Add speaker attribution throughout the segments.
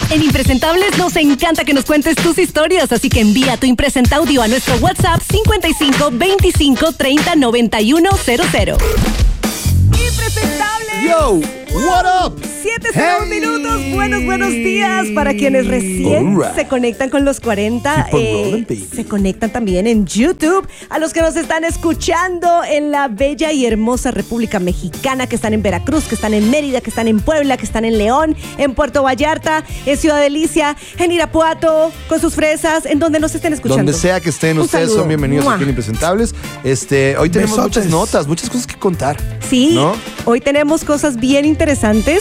Speaker 1: En Impresentables nos encanta que nos cuentes tus historias, así que envía tu impresenta audio a nuestro WhatsApp 55 25 30 91 00.
Speaker 2: Impresentables.
Speaker 3: Yo, what up?
Speaker 2: 7:01 minutos. Buenos días para quienes recién se conectan con los 40. Se conectan también en YouTube. A los que nos están escuchando en la bella y hermosa República Mexicana, que están en Veracruz, que están en Mérida, que están en Puebla, que están en León, en Puerto Vallarta, en Ciudad Delicia, en Irapuato, con sus fresas, en donde nos estén escuchando.
Speaker 3: Donde sea que estén, ustedes son bienvenidos aquí en Impresentables. Hoy tenemos muchas notas, muchas cosas que contar.
Speaker 2: Sí,
Speaker 3: ¿no?
Speaker 2: Hoy tenemos cosas bien interesantes.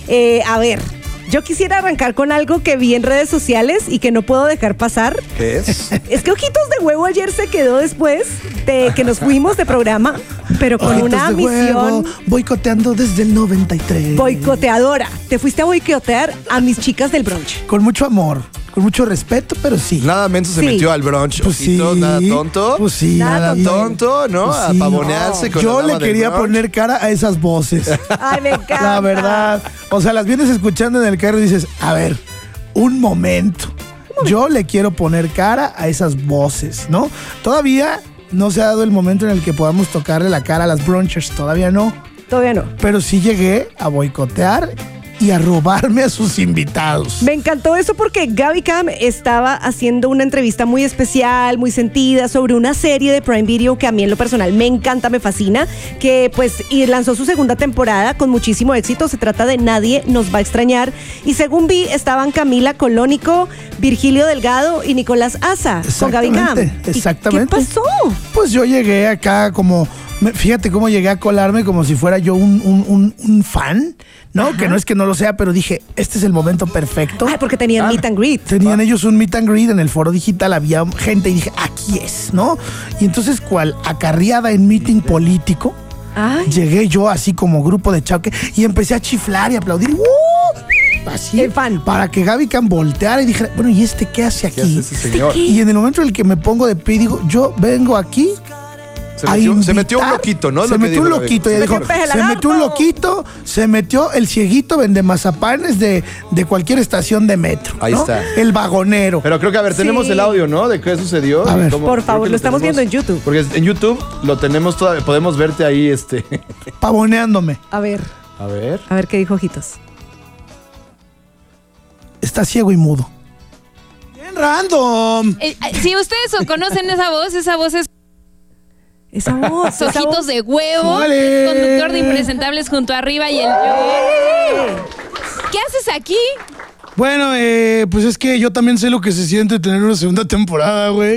Speaker 2: A ver, yo quisiera arrancar con algo que vi en redes sociales y que no puedo dejar pasar.
Speaker 3: ¿Qué es?
Speaker 2: Es que Ojitos de Huevo ayer se quedó después de que nos fuimos de programa, pero con
Speaker 4: Ojitos
Speaker 2: una
Speaker 4: de
Speaker 2: misión
Speaker 4: Huevo, boicoteando desde el 93.
Speaker 2: boicoteadora. Te fuiste a boicotear a mis chicas del brunch.
Speaker 4: Con mucho amor, con mucho respeto, pero sí.
Speaker 3: Nada menso se
Speaker 2: Sí.
Speaker 3: metió al brunch,
Speaker 4: Pues
Speaker 3: Ojitos,
Speaker 4: sí.
Speaker 3: nada tonto.
Speaker 4: Pues sí,
Speaker 2: Nada
Speaker 3: tonto, ¿no?
Speaker 4: Pues
Speaker 3: A
Speaker 4: sí.
Speaker 3: pavonearse con
Speaker 4: Yo
Speaker 3: la
Speaker 4: le
Speaker 3: dama del
Speaker 4: quería
Speaker 3: brunch.
Speaker 4: poner cara a esas voces.
Speaker 2: Ay, me encanta.
Speaker 4: La verdad. O sea, las vienes escuchando en el carro y dices, a ver, un momento. Yo le quiero poner cara a esas voces, ¿no? Todavía no se ha dado el momento en el que podamos tocarle la cara a las brunchers. Todavía no.
Speaker 2: Todavía no.
Speaker 4: Pero sí llegué a boicotear y a robarme a sus invitados.
Speaker 2: Me encantó eso porque Gaby Cam estaba haciendo una entrevista muy especial, muy sentida sobre una serie de Prime Video que a mí en lo personal me encanta, me fascina, que pues y lanzó su segunda temporada con muchísimo éxito. Se trata de Nadie nos va a extrañar y según vi estaban Camila Colónico, Virgilio Delgado y Nicolás Asa con Gaby Cam.
Speaker 4: Exactamente.
Speaker 2: ¿Qué pasó?
Speaker 4: Pues yo llegué acá como... Fíjate cómo llegué a colarme como si fuera yo un fan, ¿no?
Speaker 2: Ajá.
Speaker 4: Que no es que no lo sea, pero dije, este es el momento perfecto.
Speaker 2: Ay, porque tenían meet and greet.
Speaker 4: Tenían ellos un meet and greet en el foro digital, había gente y dije, aquí es, ¿no? Y entonces, cual acarreada en meeting político,
Speaker 2: Ay.
Speaker 4: llegué yo así como grupo de choque y empecé a chiflar y aplaudir. Así,
Speaker 2: El fan.
Speaker 4: para que Gaby Cam volteara y dijera, bueno, ¿y este qué hace aquí?
Speaker 3: ¿Qué hace ese señor?
Speaker 4: Y en el momento en el que me pongo de pie, digo, yo vengo aquí
Speaker 3: Se metió un loquito, ¿no?
Speaker 4: Se
Speaker 3: Lo que
Speaker 4: metió un
Speaker 3: dijo
Speaker 4: loquito.
Speaker 3: Gaby.
Speaker 4: Ella dijo,
Speaker 2: Se metió un peje
Speaker 4: se metió un
Speaker 2: lagarto.
Speaker 4: loquito, se metió el cieguito vende mazapanes de cualquier estación de metro.
Speaker 3: Ahí
Speaker 4: ¿no?
Speaker 3: está.
Speaker 4: El vagonero.
Speaker 3: Pero creo que, a ver, tenemos
Speaker 2: Sí.
Speaker 3: el audio, ¿no? De qué sucedió.
Speaker 4: A ver.
Speaker 2: Por favor,
Speaker 3: creo que
Speaker 2: lo estamos viendo en YouTube.
Speaker 3: Porque en YouTube lo tenemos todavía, podemos verte ahí,
Speaker 4: Pavoneándome.
Speaker 2: A ver
Speaker 3: A ver.
Speaker 2: qué dijo Ojitos.
Speaker 4: Está ciego y mudo. Bien random.
Speaker 5: Si ustedes conocen esa voz es
Speaker 2: Esa voz.
Speaker 5: Ojitos de Huevo,
Speaker 4: ¡Ole!
Speaker 5: conductor de Impresentables junto a Arriba y el Yo. ¿Qué haces aquí?
Speaker 4: Bueno, pues es que yo también sé lo que se siente tener una segunda temporada, güey.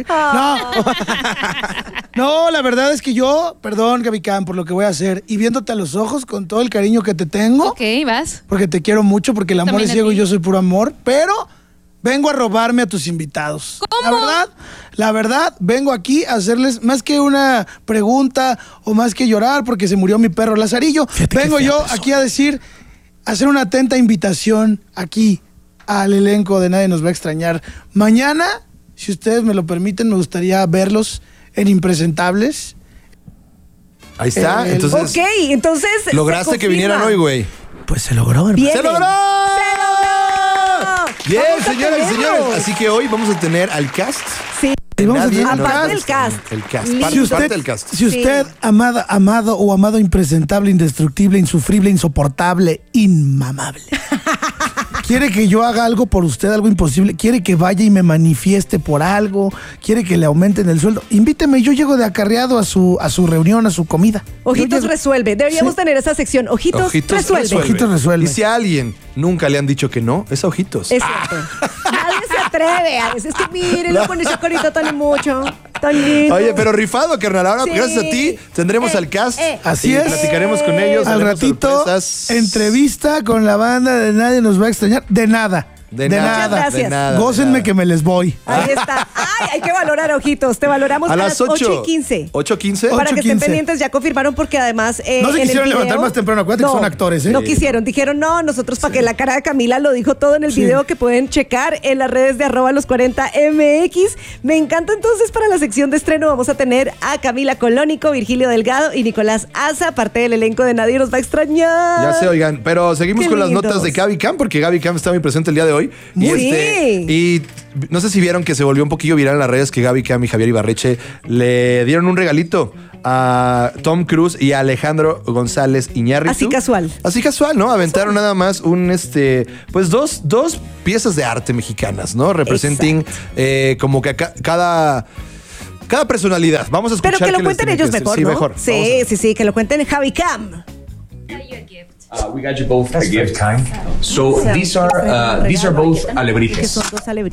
Speaker 4: No, la verdad es que yo, perdón, Gaby Cam, por lo que voy a hacer, y viéndote a los ojos con todo el cariño que te tengo,
Speaker 5: Ok, vas.
Speaker 4: porque te quiero mucho, porque el amor
Speaker 5: También
Speaker 4: es
Speaker 5: a
Speaker 4: ciego
Speaker 5: ti.
Speaker 4: y yo soy puro amor, pero vengo a robarme a tus invitados.
Speaker 5: ¿Cómo?
Speaker 4: La verdad, vengo aquí a hacerles más que una pregunta o más que llorar porque se murió mi perro Lazarillo. Fíjate Vengo qué fea
Speaker 2: pues,
Speaker 4: persona. Aquí a decir, hacer una atenta invitación aquí al elenco de Nadie nos va a extrañar. Mañana, si ustedes me lo permiten, me gustaría verlos en Impresentables.
Speaker 3: Ahí está.
Speaker 4: El-
Speaker 3: Entonces,
Speaker 2: Ok, entonces.
Speaker 3: lograste
Speaker 2: se
Speaker 3: que vinieran
Speaker 2: confirma.
Speaker 3: hoy, güey.
Speaker 4: Pues se logró, hermano.
Speaker 2: Bien.
Speaker 3: ¡Se logró! Bien,
Speaker 2: Vamos a
Speaker 3: señoras y
Speaker 2: tenerlo.
Speaker 3: señores. Así que hoy vamos a tener al cast.
Speaker 2: Sí.
Speaker 4: Y vamos a
Speaker 3: Nadie
Speaker 4: tener-
Speaker 3: nos va a
Speaker 2: Aparte del
Speaker 3: extrañar.
Speaker 2: cast.
Speaker 3: El cast.
Speaker 2: Listo.
Speaker 3: Parte del cast.
Speaker 4: Si usted, amado o amado impresentable, indestructible, insufrible, insoportable, inmamable, quiere que yo haga algo por usted, algo imposible, quiere que vaya y me manifieste por algo, quiere que le aumenten el sueldo, invíteme, yo llego de acarreado a su reunión, a su comida.
Speaker 2: Ojitos
Speaker 4: Yo llego-
Speaker 2: resuelve. Deberíamos
Speaker 4: Sí.
Speaker 2: tener esa sección. Ojitos, resuelve.
Speaker 4: Ojitos resuelve.
Speaker 3: Y si a alguien nunca le han dicho que no, es a Ojitos.
Speaker 2: Es cierto. Nadie se atreve. A veces que mírenlo con ese corito tan mucho, tan lindo.
Speaker 3: Oye, pero rifado, carnal. Ahora,
Speaker 2: Sí.
Speaker 3: gracias a ti, tendremos al cast.
Speaker 4: Así
Speaker 3: y
Speaker 4: es.
Speaker 3: platicaremos con ellos.
Speaker 4: Al
Speaker 3: haremos
Speaker 4: ratito,
Speaker 3: sorpresas.
Speaker 4: entrevista con la banda de Nadie nos va a extrañar. De nada.
Speaker 3: De
Speaker 2: Muchas
Speaker 3: nada.
Speaker 2: gracias.
Speaker 3: De nada.
Speaker 4: Gócenme
Speaker 3: de nada.
Speaker 4: que me les voy.
Speaker 2: Ahí está. Ay, hay que valorar, Ojitos. Te valoramos
Speaker 3: A las
Speaker 2: 8:15.
Speaker 3: 8:15.
Speaker 2: Para que estén
Speaker 4: 8:15.
Speaker 2: pendientes, ya confirmaron porque además
Speaker 4: No se
Speaker 2: en el
Speaker 4: quisieron
Speaker 2: video-
Speaker 4: levantar más temprano, acuérdate que son actores, ¿eh?
Speaker 2: No quisieron, dijeron no, nosotros para que la cara de Camila lo dijo todo en el
Speaker 4: Sí.
Speaker 2: video que pueden checar en las redes de @los40mx. Me encanta entonces para la sección de estreno vamos a tener a Camila Colónico, Virgilio Delgado y Nicolás Asa, parte del elenco de Nadie nos va a extrañar.
Speaker 3: Ya se oigan, pero seguimos
Speaker 2: Qué
Speaker 3: con las
Speaker 2: lindos.
Speaker 3: notas de Gaby Cam, porque Gaby Cam está muy presente el día de hoy. hoy. Y no sé si vieron que se volvió un poquillo viral en las redes que Gaby Cam y Javier Ibarreche le dieron un regalito a Tom Cruise y a Alejandro González Iñárritu. Así casual, ¿no? Aventaron nada más pues dos piezas de arte mexicanas, ¿no? Representing como que cada personalidad. Vamos a escuchar.
Speaker 2: Pero que lo cuenten ellos mejor,
Speaker 3: sí,
Speaker 2: ¿no?
Speaker 3: mejor.
Speaker 2: Sí, que lo cuenten Javi Cam.
Speaker 6: We got you both a gift. So these are both alebrijes.
Speaker 2: Que son 2 alebrijes.